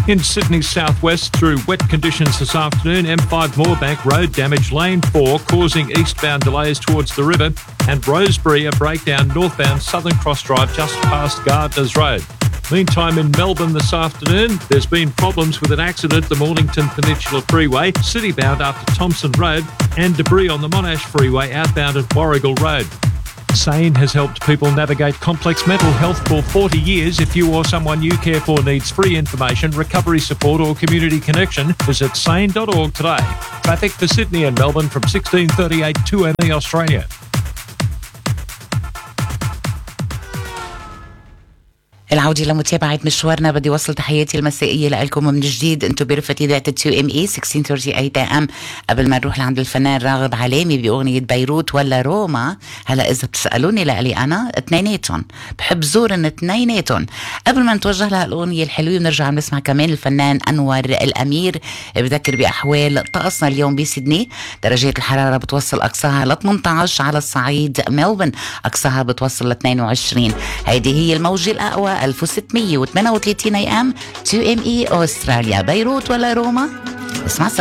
In Sydney's southwest, through wet conditions this afternoon, M5 Moorebank Road damaged lane 4, causing eastbound delays towards the river, and Rosebery a breakdown northbound Southern Cross Drive just past Gardners Road. Meantime, in Melbourne this afternoon, there's been problems with an accident at the Mornington Peninsula Freeway, citybound after Thompson Road, and debris on the Monash Freeway outbound at Warrigal Road. SANE has helped people navigate complex mental health for 40 years. If you or someone you care for needs free information, recovery support or community connection, visit sane.org today. Traffic for Sydney and Melbourne from 1638 2ME Australia. العودة لمتابعة مشوارنا. بدي وصل تحياتي المسائية لكم من جديد. انتم برفة إذاعة 2ME 1638 AM. قبل ما نروح لعند الفنان راغب علامي بأغنية بيروت ولا روما. هلا إذا بتسألوني لألي أنا اثنيناتهم بحب زور ان اثنيناتهم. قبل ما نتوجه لهالأغنية الحلوة بنرجع نسمع كمان الفنان أنور الأمير. بذكر بأحوال طقسنا اليوم بسيدني. درجات الحرارة بتوصل أقصاها ل 18 على الصعيد. ملبورن أقصاها بتوصل ل 22. هيدي هي الموجة الأقوى 1638 AM 2ME أستراليا. بيروت ولا روما؟ اسمع